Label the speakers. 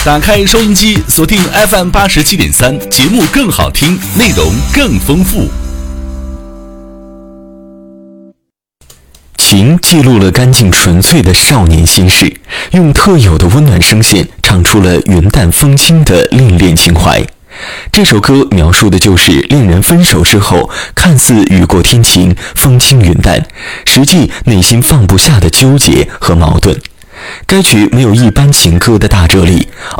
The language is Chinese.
Speaker 1: 打开收音机，锁定 FM87.3，节目更好听，内容更丰富。
Speaker 2: 情记录了干净纯粹的少年心事，用特有的温暖声线唱出了云淡风轻的恋恋情怀。这首歌描述的就是恋人分手之后，看似雨过天晴，风轻云淡，实际内心放不下的纠结和矛盾。该曲没有一般情歌的大哲理，